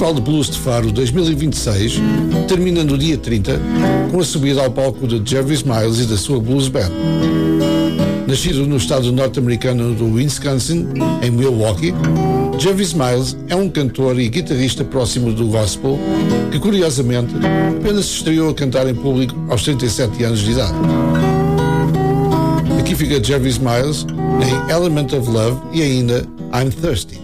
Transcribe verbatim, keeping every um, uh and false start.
Festival de Blues de Faro dois mil e vinte e seis termina no dia trinta com a subida ao palco de Jervis Miles e da sua Blues Band. Nascido no estado norte-americano do Wisconsin, em Milwaukee, Jervis Miles é um cantor e guitarrista próximo do gospel que, curiosamente, apenas se estreou a cantar em público aos trinta e sete anos de idade. Aqui fica Jervis Miles em Element of Love e ainda I'm Thirsty.